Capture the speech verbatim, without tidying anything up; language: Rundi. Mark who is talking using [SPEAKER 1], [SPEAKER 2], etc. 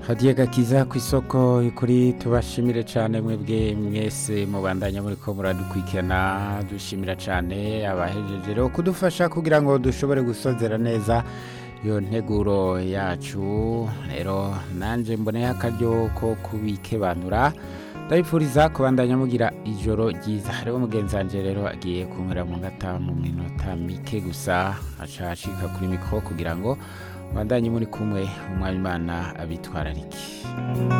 [SPEAKER 1] hadiye gakiza ku isoko kuri tubashimire cyane mwebwe mwese mubandanya muri ko muradukwikirana dushimira cyane abahejeje rero kudufasha kugira ngo dushobore gusozera neza iyo nteguro yacu rero nanje mboneye akaryo ko kubikebanura ndabipfuriza kubandanya mugira ijoro ryiza hariho mugenzi wanje rero agiye kunywera mu ngata mu minota mike gusa aca ashika kuri mikro kugira ngo bandanye muri kumwe umwanya Imana abitwararike.